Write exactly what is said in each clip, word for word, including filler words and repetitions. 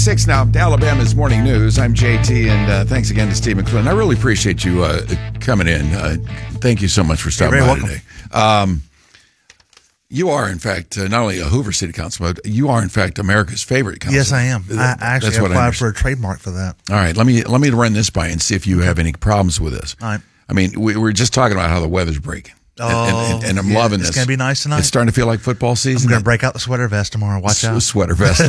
Six now, Alabama's Morning News. I'm J T, and uh, thanks again to Steve McClellan. I really appreciate you uh, coming in. Uh, thank you so much for stopping by welcome. today. Um, you are, in fact, uh, not only a Hoover City Councilman, but you are, in fact, America's favorite councilman. Yes, I am. I actually That's what I applied for a trademark for that. All right, let me let me run this by and see if you have any problems with this. All right. I mean, we were just talking about how the weather's breaking. Oh, and, and, and I'm yeah, loving it's this. It's going to be nice tonight. It's starting to feel like football season. I'm going to break out the sweater vest tomorrow. Watch out. Sweater vest.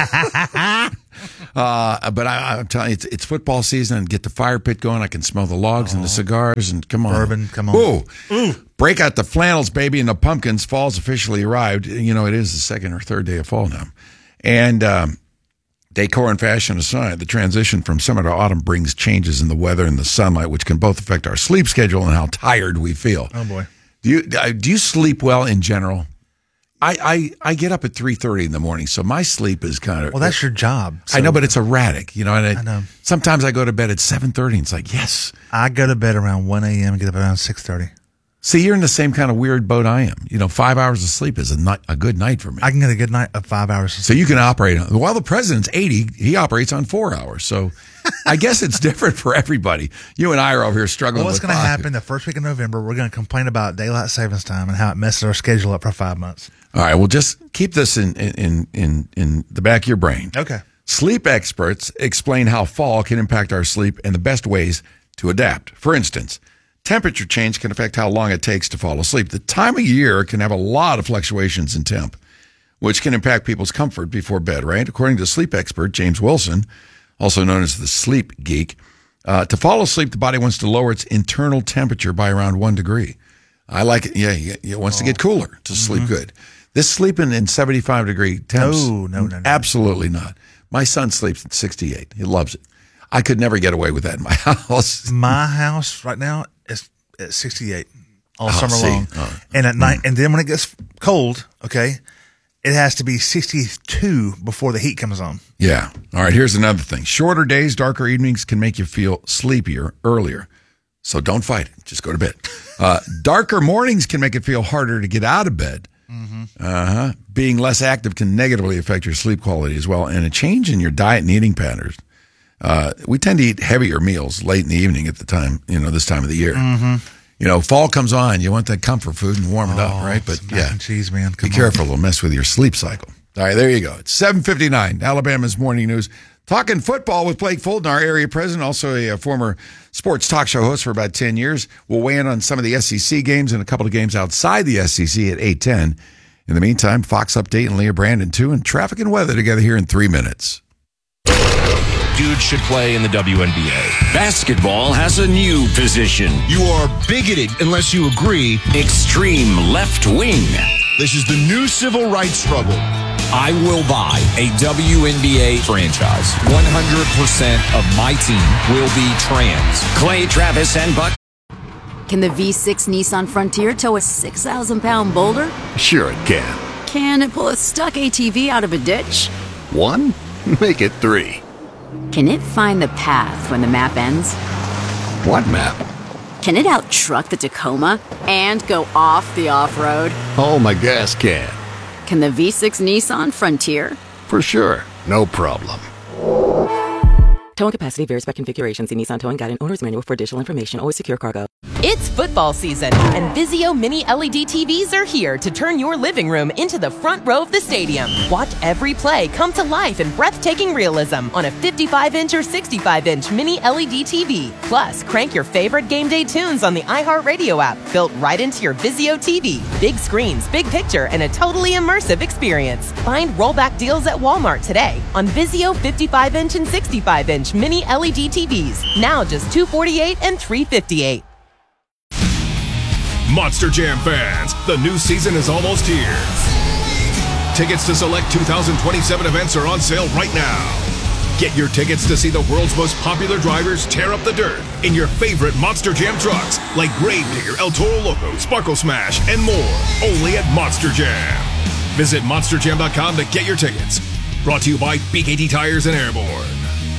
uh, but I, I'm telling you, it's, it's football season, and get the fire pit going. I can smell the logs oh. and the cigars, and come on. Bourbon, come on. Ooh. Ooh. Break out the flannels, baby, and the pumpkins. Fall's officially arrived. You know, it is the second or third day of fall now. And um, decor and fashion aside, the transition from summer to autumn brings changes in the weather and the sunlight, which can both affect our sleep schedule and how tired we feel. Oh, boy. Do you do you sleep well in general? I, I, I get up at three thirty in the morning, so my sleep is kind of... Well, that's your job. So. I know, but it's erratic. You know, and I, I know. Sometimes I go to bed at seven thirty, and it's like, yes. I go to bed around one a.m. and get up around six thirty. See, you're in the same kind of weird boat I am. You know, five hours of sleep is a, night, a good night for me. I can get a good night of five hours of sleep. So you can operate on... While the president's eighty, he operates on four hours, so... I guess it's different for everybody. You and I are over here struggling well, what's with going to happen the first week of November, we're going to complain about daylight savings time and how it messes our schedule up for five months. All right, well, just keep this in in in in the back of your brain. Okay. Sleep experts explain how fall can impact our sleep and the best ways to adapt. For instance, temperature change can affect how long it takes to fall asleep. The time of year can have a lot of fluctuations in temp, which can impact people's comfort before bed, right? According to sleep expert James Wilson, also known as the sleep geek, uh, to fall asleep, the body wants to lower its internal temperature by around one degree. I like it. Yeah, it wants oh. to get cooler to sleep mm-hmm. good. This sleeping in seventy-five degree temps, no, no, no, no, absolutely not. My son sleeps at sixty-eight. He loves it. I could never get away with that in my house. My house right now is at sixty-eight all oh, summer see. long, oh. and at night, mm. and then when it gets cold, okay, it has to be sixty-two before the heat comes on. Yeah. All right, here's another thing. Shorter days, darker evenings can make you feel sleepier earlier. So don't fight it. Just go to bed. Uh, darker mornings can make it feel harder to get out of bed. Mm-hmm. Uh-huh. Being less active can negatively affect your sleep quality as well. And a change in your diet and eating patterns. Uh, we tend to eat heavier meals late in the evening at the time, you know, this time of the year. Mm-hmm. You know, fall comes on. You want that comfort food and warm it oh, up, right? But mac yeah, and cheese, man. Come be on. careful. It'll mess with your sleep cycle. All right, there you go. It's seven fifty-nine, Alabama's Morning News. Talking football with Blake Fulton, our area president, also a, a former sports talk show host for about ten years. We'll weigh in on some of the S E C games and a couple of games outside the S E C at eight ten. In the meantime, Fox Update and Leah Brandon, too, and traffic and weather together here in three minutes. Dudes should play in the W N B A. Basketball has a new position. You are bigoted unless you agree. Extreme left wing. This is the new civil rights struggle. I will buy a W N B A franchise. one hundred percent of my team will be trans. Clay Travis and Buck. Can the V six Nissan Frontier tow a six thousand pound boulder? Sure it can. Can it pull a stuck A T V out of a ditch? One? Make it three. Can it find the path when the map ends? What map? Can it out-truck the Tacoma and go off the off-road? Oh, my gas can. Can the V six Nissan Frontier? For sure. No problem. Towing capacity varies by configuration. See Nissan Towing Guide and Owner's Manual for additional information. Always secure cargo. It's football season, and Vizio Mini L E D T Vs are here to turn your living room into the front row of the stadium. Watch every play come to life in breathtaking realism on a fifty-five inch or sixty-five inch Mini L E D T V. Plus, crank your favorite game day tunes on the iHeartRadio app, built right into your Vizio T V. Big screens, big picture, and a totally immersive experience. Find rollback deals at Walmart today on Vizio fifty-five inch and sixty-five inch Mini L E D T Vs. Now just two hundred forty-eight dollars and three hundred fifty-eight dollars. Monster Jam fans, the new season is almost here. Tickets to select two thousand twenty-seven events are on sale right now. Get your tickets to see the world's most popular drivers tear up the dirt in your favorite Monster Jam trucks like Gravedigger, El Toro Loco, Sparkle Smash, and more, only at Monster Jam. Visit monster jam dot com to get your tickets. Brought to you by B K T Tires and Airborne.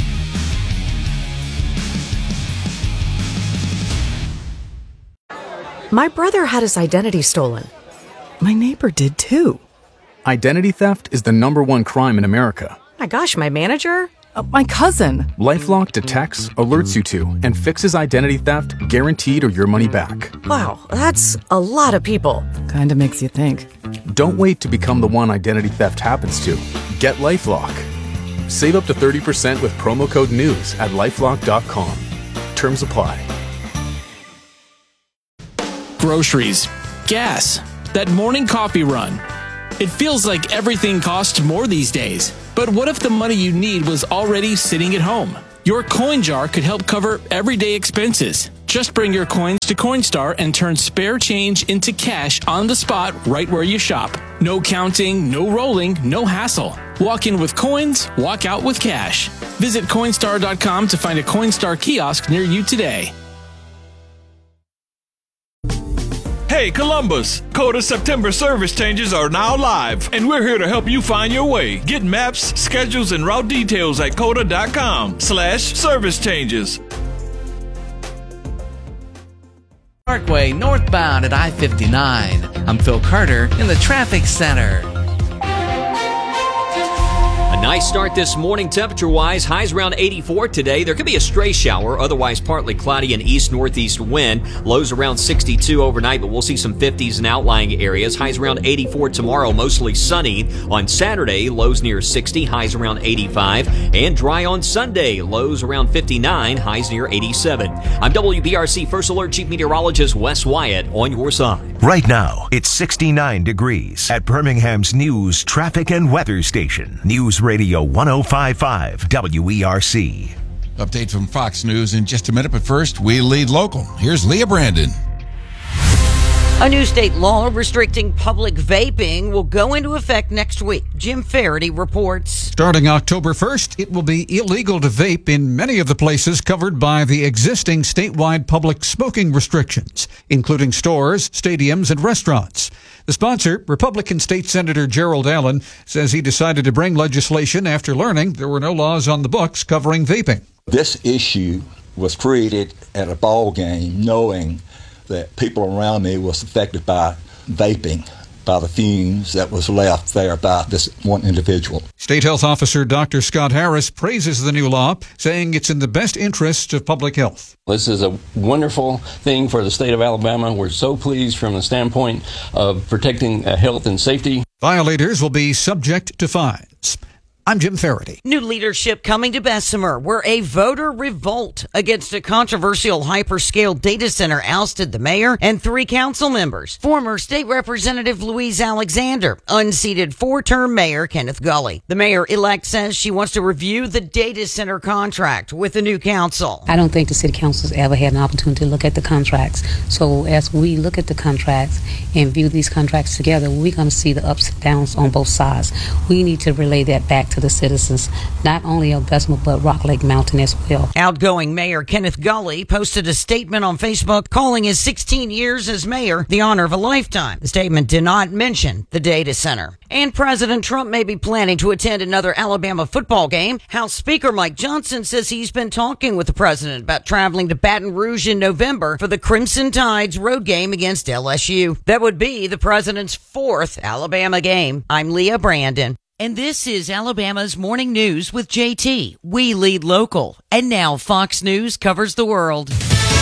My brother had his identity stolen. My neighbor did too. Identity theft is the number one crime in America, My gosh, my manager? Uh, my cousin. LifeLock detects, alerts you to, and fixes identity theft guaranteed or your money back. Wow, that's a lot of people. Kinda makes you think. Don't wait to become the one identity theft happens to. Get LifeLock. Save up to thirty percent with promo code NEWS at lifelock dot com. Terms apply. Groceries, gas, that morning coffee run. It feels like everything costs more these days. But what if the money you need was already sitting at home? Your coin jar could help cover everyday expenses. Just bring your coins to Coinstar and turn spare change into cash on the spot right where you shop. No counting, no rolling, no hassle. Walk in with coins, walk out with cash. Visit Coinstar dot com to find a Coinstar kiosk near you today. Hey Columbus, Coda September service changes are now live, and we're here to help you find your way. Get maps, schedules, and route details at coda dot com slash service changes. Parkway northbound at I fifty-nine. I'm Phil Carter in the traffic center. A nice start this morning temperature-wise. Highs around eighty-four today. There could be a stray shower, otherwise partly cloudy and east-northeast wind. Lows around sixty-two overnight, but we'll see some fifties in outlying areas. Highs around eighty-four tomorrow, mostly sunny. On Saturday, lows near sixty, highs around eighty-five. And dry on Sunday, lows around fifty-nine, highs near eighty-seven. I'm W B R C First Alert Chief Meteorologist Wes Wyatt on your side. Right now, it's sixty-nine degrees at Birmingham's News Traffic and Weather Station. News Radio one oh five point five W E R C. Update from Fox News in just a minute, but first, we lead local. Here's Leah Brandon. A new state law restricting public vaping will go into effect next week. Jim Faraday reports. Starting October first, it will be illegal to vape in many of the places covered by the existing statewide public smoking restrictions, including stores, stadiums, and restaurants. The sponsor, Republican State Senator Gerald Allen, says he decided to bring legislation after learning there were no laws on the books covering vaping. This issue was created at a ball game knowing that people around me was affected by vaping, by the fumes that was left there by this one individual. State Health Officer Doctor Scott Harris praises the new law, saying it's in the best interests of public health. This is a wonderful thing for the state of Alabama. We're so pleased from the standpoint of protecting health and safety. Violators will be subject to fines. I'm Jim Faraday. New leadership coming to Bessemer, where a voter revolt against a controversial hyperscale data center ousted the mayor and three council members. Former State Representative Louise Alexander unseated four-term Mayor Kenneth Gully. The mayor-elect says she wants to review the data center contract with the new council. I don't think the city council's ever had an opportunity to look at the contracts. So as we look at the contracts and view these contracts together, we're going to see the ups and downs on both sides. We need to relay that back to the citizens, not only of Bessemer, but Rock Lake Mountain as well. Outgoing Mayor Kenneth Gully posted a statement on Facebook calling his sixteen years as mayor the honor of a lifetime. The statement did not mention the data center. And President Trump may be planning to attend another Alabama football game. House Speaker Mike Johnson says he's been talking with the president about traveling to Baton Rouge in November for the Crimson Tide's road game against L S U. That would be the president's fourth Alabama game. I'm Leah Brandon. And this is Alabama's Morning News with J T. We lead local. And now Fox News covers the world.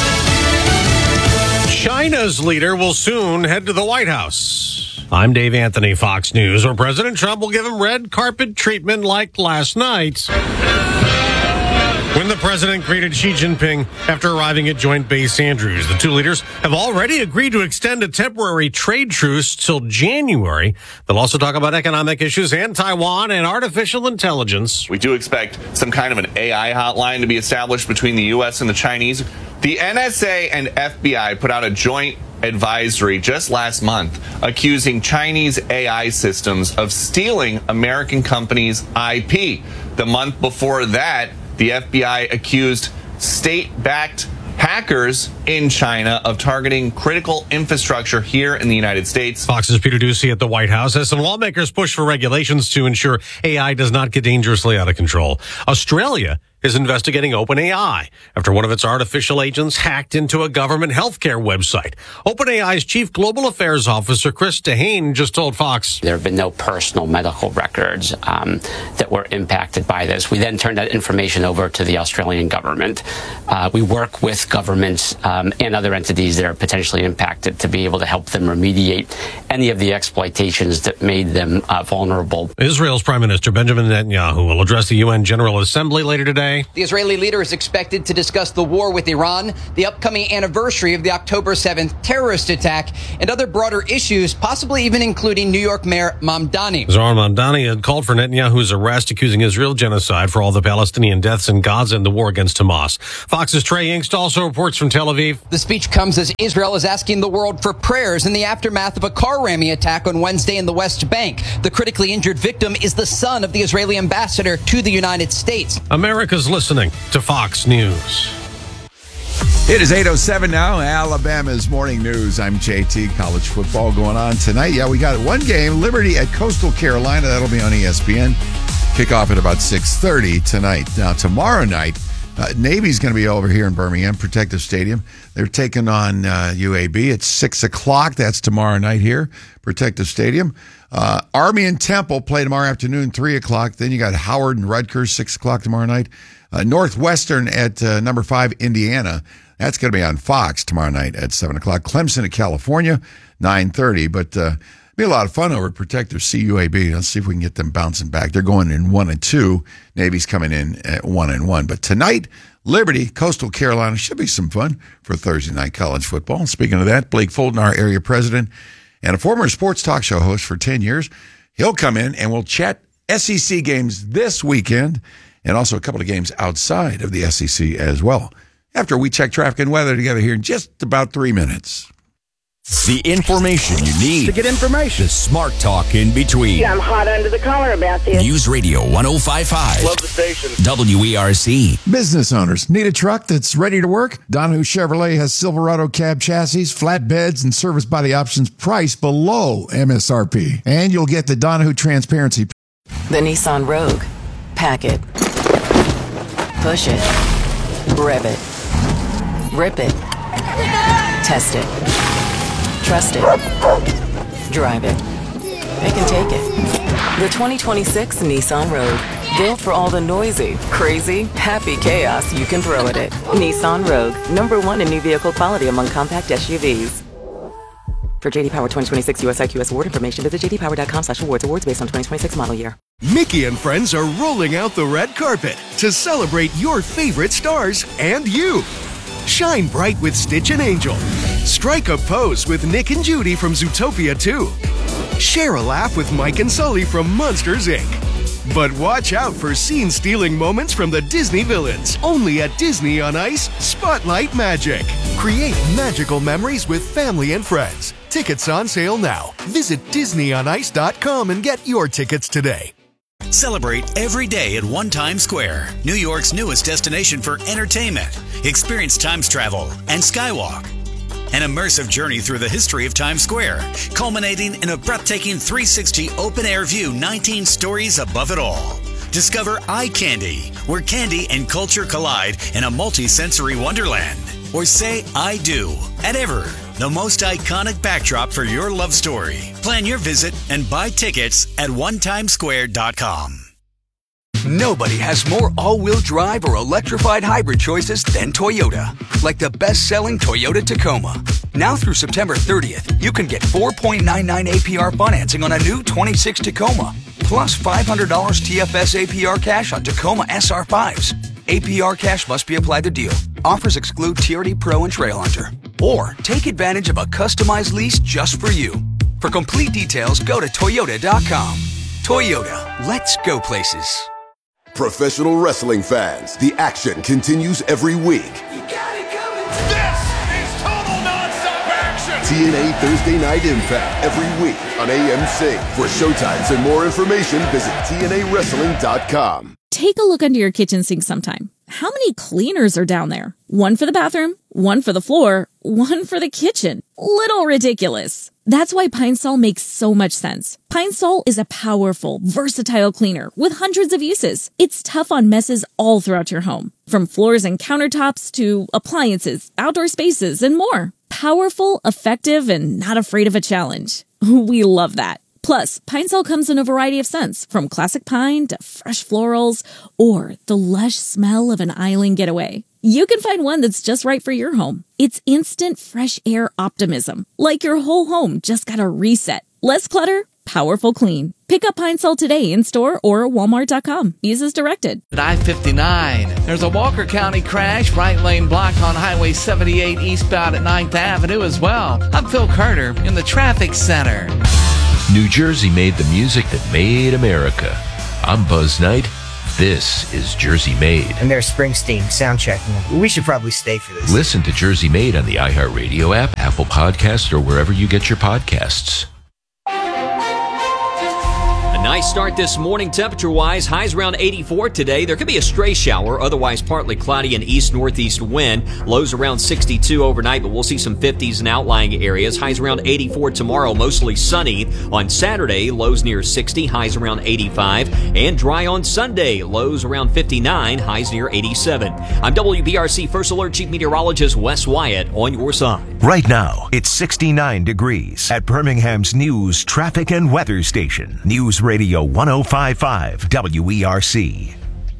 China's leader will soon head to the White House. I'm Dave Anthony, Fox News, where President Trump will give him red carpet treatment like last night, when the president greeted Xi Jinping after arriving at Joint Base Andrews. The two leaders have already agreed to extend a temporary trade truce till January. They'll also talk about economic issues and Taiwan and artificial intelligence. We do expect some kind of an A I hotline to be established between the U S and the Chinese. The N S A and F B I put out a joint advisory just last month accusing Chinese A I systems of stealing American companies' I P. The month before that, the F B I accused state-backed hackers in China of targeting critical infrastructure here in the United States. Fox's Peter Ducey at the White House as some lawmakers push for regulations to ensure A I does not get dangerously out of control. Australia is investigating OpenAI after one of its artificial agents hacked into a government healthcare website. OpenAI's chief global affairs officer, Chris Dehane, just told Fox. There have been no personal medical records um, that were impacted by this. We then turned that information over to the Australian government. Uh, we work with governments um, and other entities that are potentially impacted to be able to help them remediate any of the exploitations that made them uh, vulnerable. Israel's Prime Minister Benjamin Netanyahu will address the U N General Assembly later today. The Israeli leader is expected to discuss the war with Iran, the upcoming anniversary of the October seventh terrorist attack, and other broader issues, possibly even including New York Mayor Mamdani. Zohar Mamdani had called for Netanyahu's arrest, accusing Israel of genocide for all the Palestinian deaths in Gaza and the war against Hamas. Fox's Trey Inkst also reports from Tel Aviv. The speech comes as Israel is asking the world for prayers in the aftermath of a car ramming attack on Wednesday in the West Bank. The critically injured victim is the son of the Israeli ambassador to the United States. America's listening to Fox News. It is eight oh seven now, Alabama's Morning News. I'm J T. College football going on tonight. Yeah, we got one game, Liberty at Coastal Carolina. That'll be on E S P N. Kickoff at about six thirty tonight. Now, tomorrow night, uh, Navy's going to be over here in Birmingham, Protective Stadium. They're taking on uh, U A B. It's six o'clock. That's tomorrow night here, Protective Stadium. Uh, Army and Temple play tomorrow afternoon, three o'clock. Then you got Howard and Rutgers, six o'clock tomorrow night. Uh, Northwestern at uh, number five, Indiana. That's going to be on Fox tomorrow night at seven o'clock. Clemson at California, nine thirty. But uh, be a lot of fun over at Protective C U A B. Let's see if we can get them bouncing back. They're going in one and two. Navy's coming in at one and one. But tonight, Liberty, Coastal Carolina, should be some fun for Thursday night college football. Speaking of that, Blake Fulton, our area president and a former sports talk show host for ten years, he'll come in and we'll chat S E C games this weekend and also a couple of games outside of the S E C as well. After we check traffic and weather together here in just about three minutes. The information you need to get information. The smart talk in between. Yeah, I'm hot under the collar about this. News Radio one oh five point five. Love the station. W E R C. Business owners need a truck that's ready to work? Donahue Chevrolet has Silverado cab chassis, flatbeds, and service body options priced below M S R P. And you'll get the Donahue Transparency. The Nissan Rogue. Pack it. Push it. Rev it. Rip it. Test it. Trust it. Drive it. They can take it. The twenty twenty-six Nissan Rogue. Built for all the noisy, crazy, happy chaos you can throw at it. Nissan Rogue. Number one in new vehicle quality among compact S U Vs. For J D Power twenty twenty-six U S I Q S award information, visit j d power dot com slash awards. Awards based on twenty twenty-six model year. Mickey and friends are rolling out the red carpet to celebrate your favorite stars and you. Shine bright with Stitch and Angel. Strike a pose with Nick and Judy from Zootopia two. Share a laugh with Mike and Sully from Monsters, Incorporated. But watch out for scene-stealing moments from the Disney villains. Only at Disney on Ice, Spotlight Magic. Create magical memories with family and friends. Tickets on sale now. Visit disney on ice dot com and get your tickets today. Celebrate every day at One Times Square, New York's newest destination for entertainment. Experience Times Travel and Skywalk. An immersive journey through the history of Times Square, culminating in a breathtaking three sixty open-air view, nineteen stories above it all. Discover Eye Candy, where candy and culture collide in a multi-sensory wonderland. Or say I do at Ever, the most iconic backdrop for your love story. Plan your visit and buy tickets at one times square dot com. Nobody has more all-wheel drive or electrified hybrid choices than Toyota. Like the best-selling Toyota Tacoma. Now through September thirtieth, you can get four point nine nine A P R financing on a new twenty-six Tacoma, plus five hundred dollars T F S A P R cash on Tacoma S R fives. A P R cash must be applied to deal. Offers exclude T R D Pro and Trail Hunter. Or take advantage of a customized lease just for you. For complete details, go to toyota dot com. Toyota, let's go places. Professional wrestling fans, the action continues every week. You got it coming. This is total nonstop action. T N A Thursday Night Impact every week on A M C. For showtimes and more information, visit T N A wrestling dot com. Take a look under your kitchen sink sometime. how many cleaners are down there? One for the bathroom, one for the floor, one for the kitchen. Little ridiculous. That's why Pine Sol makes so much sense. Pine Sol is a powerful, versatile cleaner with hundreds of uses. It's tough on messes all throughout your home, from floors and countertops to appliances, outdoor spaces, and more. Powerful, effective, and not afraid of a challenge. We love that. Plus, Pine Sol comes in a variety of scents, from classic pine to fresh florals or the lush smell of an island getaway. You can find one that's just right for your home. It's instant fresh air optimism, like your whole home just got a reset. Less clutter, powerful clean. Pick up Pine Sol today in store or walmart dot com. Use as directed. At I fifty-nine, there's a Walker County crash, right lane blocked on Highway seventy-eight eastbound at ninth Avenue as well. I'm Phil Carter in the traffic center. New Jersey made the music that made America. I'm Buzz Knight. This is Jersey Made. And there's Springsteen sound checking. We should probably stay for this. Listen to Jersey Made on the iHeartRadio app, Apple Podcasts, or wherever you get your podcasts. A nice start this morning temperature-wise. Highs around eighty-four today. There could be a stray shower, otherwise partly cloudy and east-northeast wind. Lows around sixty-two overnight, but we'll see some fifties in outlying areas. Highs around eighty-four tomorrow, mostly sunny. On Saturday, lows near sixty, highs around eighty-five. And dry on Sunday, lows around fifty-nine, highs near eighty-seven. I'm W B R C First Alert Chief Meteorologist Wes Wyatt on your side. Right now, it's sixty-nine degrees at Birmingham's News, Traffic, and Weather Station. News Radio one oh five point five W E R C.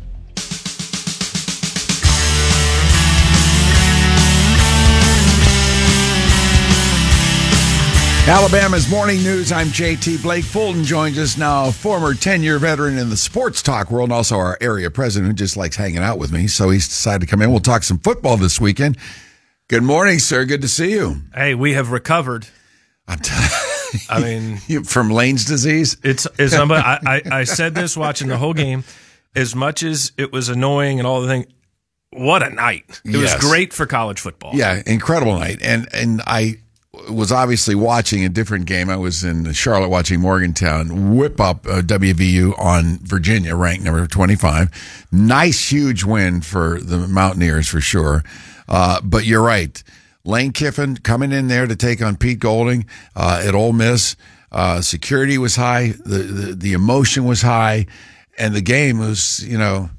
Alabama's Morning News. I'm J T. Blake Fulton joins us now, former ten-year veteran in the sports talk world, and also our area president who just likes hanging out with me. So he's decided to come in. We'll talk some football this weekend. Good morning, sir. Good to see you. Hey, we have recovered. I'm t- I mean, from Lane's disease. It's it's. I, I I said this watching the whole game. As much as it was annoying and all the things, what a night! It yes. was great for college football. Yeah, incredible night. And and I was obviously watching a different game. I was in Charlotte watching Morgantown whip up uh, W V U on Virginia, ranked number twenty-five. Nice, huge win for the Mountaineers for sure. Uh, but you're right. Lane Kiffin coming in there to take on Pete Golding uh, at Ole Miss. Uh, security was high. The, the the emotion was high. And the game was, you know,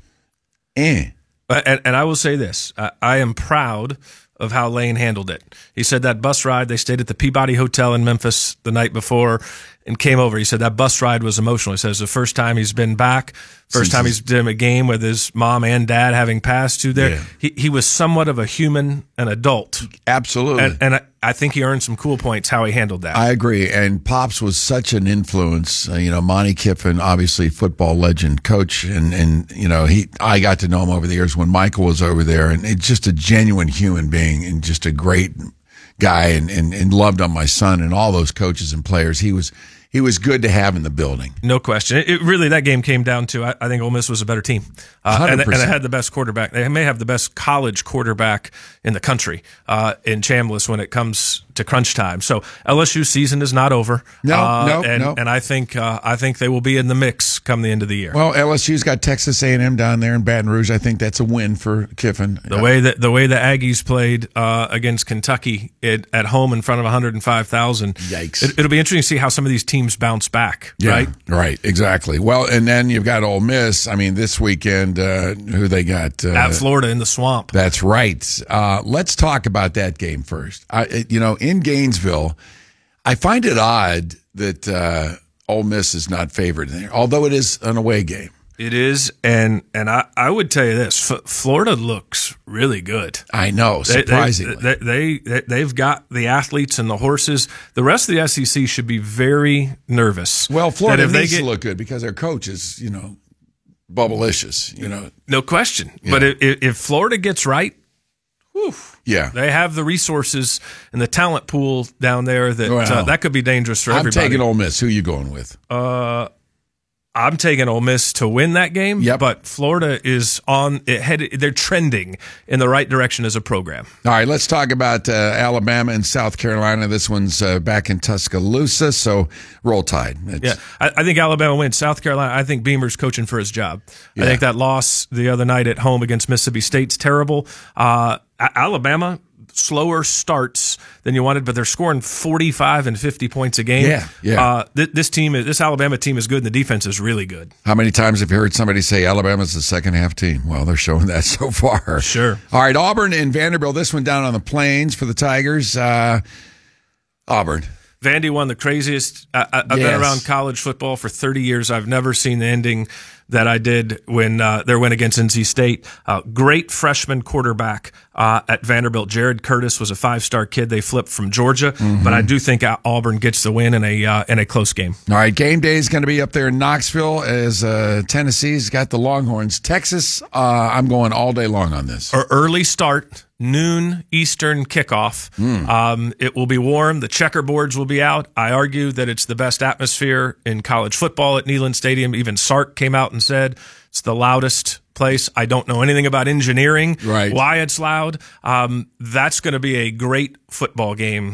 eh. And, and I will say this. I, I am proud of how Lane handled it. He said that bus ride, they stayed at the Peabody Hotel in Memphis the night before and came over. He said that bus ride was emotional. He says the first time he's been back, first time he's been in a game with his mom and dad having passed through there. Yeah. He he was somewhat of a human, an adult. Absolutely. And, and I, I think he earned some cool points how he handled that. I agree. And Pops was such an influence. Uh, you know, Monty Kiffin, obviously football legend, coach, and, and you know, he I got to know him over the years when Michael was over there, and it's just a genuine human being and just a great guy, and, and, and loved on my son and all those coaches and players. He was He was good to have in the building. No question. It, it really, that game came down to, I, I think Ole Miss was a better team. Uh, and, and they had the best quarterback. They may have the best college quarterback in the country uh, in Chambliss when it comes to crunch time. So L S U's season is not over. No, uh, no, and, no. And I think uh, I think they will be in the mix come the end of the year. Well, L S U's got Texas A and M down there in Baton Rouge. I think that's a win for Kiffin. The way that the way the Aggies played uh, against Kentucky it, at home in front of one hundred five thousand. Yikes! It, it'll be interesting to see how some of these teams bounce back. Yeah, right, right, exactly. Well, and then you've got Ole Miss. I mean, this weekend, uh, who they got uh, at Florida in the swamp. That's right. Uh, let's talk about that game first. I, you know, in Gainesville, I find it odd that uh, Ole Miss is not favored there, although it is an away game. It is, and and I, I would tell you this: F- Florida looks really good. I know, surprisingly. They, they, they, they've got the athletes and the horses. The rest of the S E C should be very nervous. Well, Florida if needs they get, to look good because their coach is, you know, bubblicious, you know. No question. Yeah. But if, if Florida gets right, whew, yeah, they have the resources and the talent pool down there that well, uh, that could be dangerous for I'm everybody. I'm taking Ole Miss. Who are you going with? Uh. I'm taking Ole Miss to win that game, Yep. but Florida is on it headed. They're trending in the right direction as a program. All right, let's talk about uh, Alabama and South Carolina. This one's uh, back in Tuscaloosa, so roll Tide. It's, Yeah, I, I think Alabama wins. South Carolina, I think Beamer's coaching for his job. Yeah. I think that loss the other night at home against Mississippi State's terrible. Uh, Alabama, slower starts than you wanted, but they're scoring forty-five and fifty points a game. Yeah, yeah. Uh, th- this team, is, this Alabama team is good, and the defense is really good. How many times have you heard somebody say Alabama's the second half team? Well, they're showing that so far. Sure. All right, Auburn and Vanderbilt. This one down on the plains for the Tigers. Uh, Auburn. Vandy won the craziest. I, I, I've Yes. been around college football for thirty years. I've never seen the ending that I did when uh, their win against N C State. Uh, great freshman quarterback uh, at Vanderbilt. Jared Curtis was a five-star kid. They flipped from Georgia, Mhm. but I do think Auburn gets the win in a uh, in a close game. All right, game day is going to be up there in Knoxville as uh, Tennessee's got the Longhorns. Texas, uh, I'm going all day long on this. Or early start, noon Eastern kickoff. Mm. Um, it will be warm. The checkerboards will be out. I argue that it's the best atmosphere in college football at Neyland Stadium. Even Sark came out and said it's the loudest place. I don't know anything about engineering, Right. why it's loud. Um, that's going to be a great football game